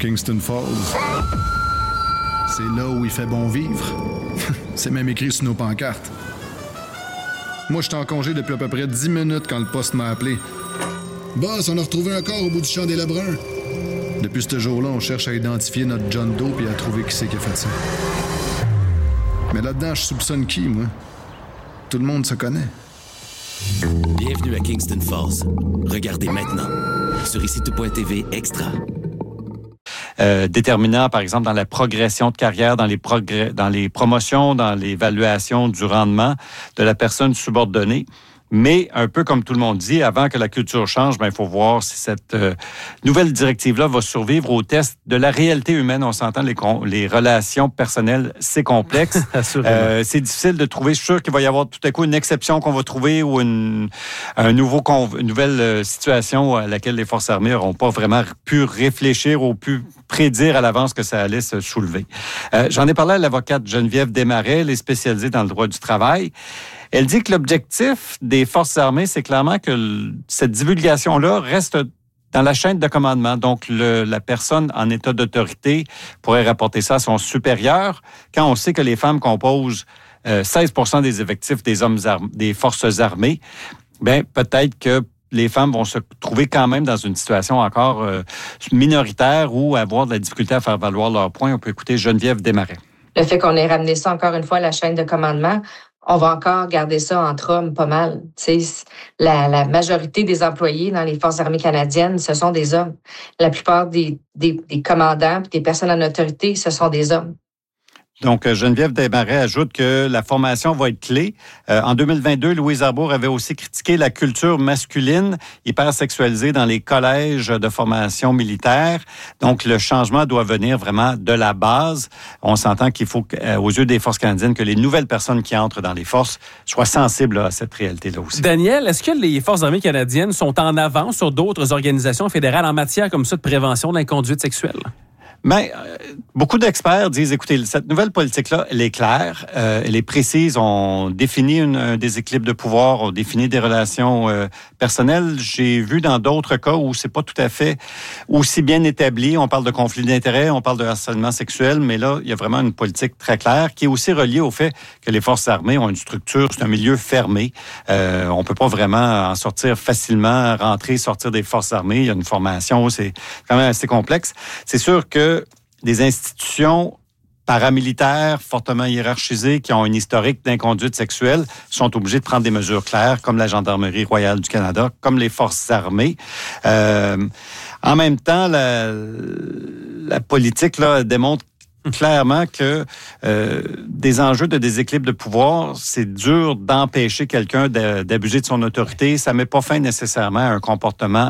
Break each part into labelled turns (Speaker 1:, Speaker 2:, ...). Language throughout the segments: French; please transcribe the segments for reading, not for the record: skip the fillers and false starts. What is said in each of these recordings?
Speaker 1: Kingston Falls. C'est là où il fait bon vivre. C'est même écrit sur nos pancartes. Moi, j'étais en congé depuis à peu près 10 minutes quand le poste m'a appelé. Boss, on a retrouvé un corps au bout du champ des Lebrun. Depuis ce jour-là, on cherche à identifier notre John Doe et à trouver qui c'est qui a fait ça. Mais là-dedans, je soupçonne qui, moi? Tout le monde se connaît.
Speaker 2: Bienvenue à Kingston Falls. Regardez maintenant sur ICITO.tv Extra.
Speaker 3: Déterminant, par exemple, dans la progression de carrière, dans les promotions, dans l'évaluation du rendement de la personne subordonnée. Mais un peu comme tout le monde dit, avant que la culture change, il faut voir si cette nouvelle directive-là va survivre au test de la réalité humaine. On s'entend, les relations personnelles, c'est complexe. C'est difficile de trouver. Je suis sûr qu'il va y avoir tout à coup une exception qu'on va trouver ou une nouvelle situation à laquelle les forces armées n'auront pas vraiment pu réfléchir ou pu prédire à l'avance que ça allait se soulever. J'en ai parlé à l'avocate Geneviève Desmarais, elle est spécialisée dans le droit du travail. Elle dit que l'objectif des forces armées, c'est clairement que cette divulgation-là reste dans la chaîne de commandement. Donc, la personne en état d'autorité pourrait rapporter ça à son supérieur. Quand on sait que les femmes composent 16% des effectifs des forces armées, bien, peut-être que les femmes vont se trouver quand même dans une situation encore minoritaire ou avoir de la difficulté à faire valoir leurs points. On peut écouter Geneviève Desmarais.
Speaker 4: Le fait qu'on ait ramené ça encore une fois à la chaîne de commandement, on va encore garder ça entre hommes pas mal. La majorité des employés dans les Forces armées canadiennes, ce sont des hommes. La plupart des commandants et des personnes en autorité, ce sont des hommes.
Speaker 3: Donc, Geneviève Desmarais ajoute que la formation va être clé. En 2022, Louise Arbour avait aussi critiqué la culture masculine hypersexualisée dans les collèges de formation militaire. Donc, le changement doit venir vraiment de la base. On s'entend qu'il faut, aux yeux des forces canadiennes, que les nouvelles personnes qui entrent dans les forces soient sensibles à cette réalité-là aussi.
Speaker 5: Daniel, est-ce que les forces armées canadiennes sont en avance sur d'autres organisations fédérales en matière comme ça de prévention de l'inconduite sexuelle?
Speaker 3: Bien, beaucoup d'experts disent, écoutez, cette nouvelle politique-là, elle est claire, elle est précise. On définit un déséquilibre de pouvoir, on définit des relations personnelles. J'ai vu dans d'autres cas où c'est pas tout à fait aussi bien établi. On parle de conflit d'intérêts, on parle de harcèlement sexuel, mais là, il y a vraiment une politique très claire qui est aussi reliée au fait que les forces armées ont une structure, c'est un milieu fermé. On peut pas vraiment en sortir facilement, rentrer, sortir des forces armées. Il y a une formation, c'est quand même assez complexe. C'est sûr que des institutions paramilitaires fortement hiérarchisées qui ont un historique d'inconduite sexuelle sont obligées de prendre des mesures claires, comme la Gendarmerie royale du Canada, comme les forces armées. En même temps, la politique là démontre clairement que des enjeux de déséquilibre de pouvoir, c'est dur d'empêcher quelqu'un d'abuser de son autorité. Ça met pas fin nécessairement à un comportement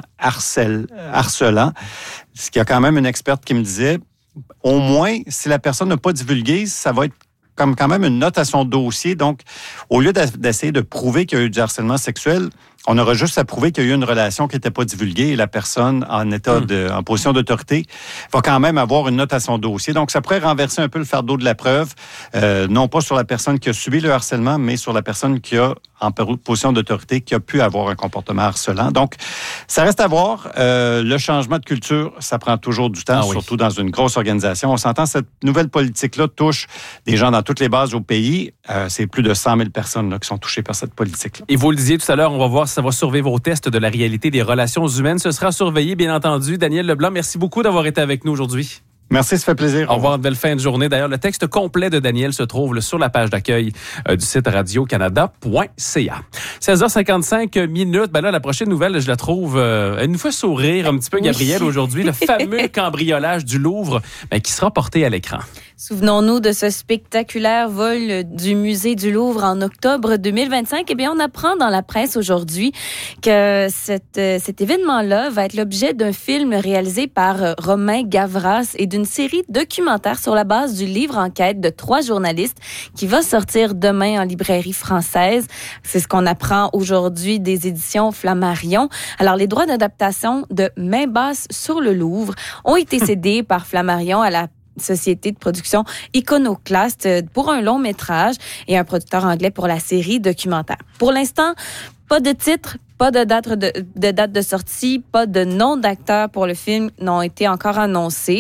Speaker 3: harcelant. Ce qu'il y a quand même une experte qui me disait, au moins, si la personne n'a pas divulgué, ça va être comme quand même une note à son dossier. Donc, au lieu d'essayer de prouver qu'il y a eu du harcèlement sexuel, on aura juste à prouver qu'il y a eu une relation qui n'était pas divulguée et la personne en en position d'autorité va quand même avoir une note à son dossier. Donc, ça pourrait renverser un peu le fardeau de la preuve, non pas sur la personne qui a subi le harcèlement, mais sur la personne qui a en position d'autorité, qui a pu avoir un comportement harcelant. Donc, ça reste à voir. Le changement de culture, ça prend toujours du temps, surtout dans une grosse organisation. On s'entend, cette nouvelle politique-là touche des gens dans toutes les bases au pays. C'est plus de 100 000 personnes là, qui sont touchées par cette politique-là.
Speaker 5: Et vous le disiez tout à l'heure, on va voir si ça va survivre au test de la réalité des relations humaines. Ce sera surveillé, bien entendu. Daniel Leblanc, merci beaucoup d'avoir été avec nous aujourd'hui.
Speaker 3: Merci, ça fait plaisir.
Speaker 5: Au revoir, belle fin de journée. D'ailleurs, le texte complet de Daniel se trouve sur la page d'accueil du site radiocanada.ca. 16h55 minutes. Ben là, la prochaine nouvelle, je la trouve, elle nous fait sourire un petit peu, Gabrielle, aujourd'hui. Le fameux cambriolage du Louvre qui sera porté à l'écran.
Speaker 6: Souvenons-nous de ce spectaculaire vol du musée du Louvre en octobre 2025. Eh bien, on apprend dans la presse aujourd'hui que cet événement-là va être l'objet d'un film réalisé par Romain Gavras et d'une série documentaire sur la base du livre enquête de 3 journalistes qui va sortir demain en librairie française. C'est ce qu'on apprend aujourd'hui des éditions Flammarion. Alors, les droits d'adaptation de Main basse sur le Louvre ont été cédés par Flammarion à la société de production Iconoclast pour un long métrage et un producteur anglais pour la série documentaire. Pour l'instant, pas de titre, pas de date de sortie, pas de nom d'acteur pour le film n'ont été encore annoncés.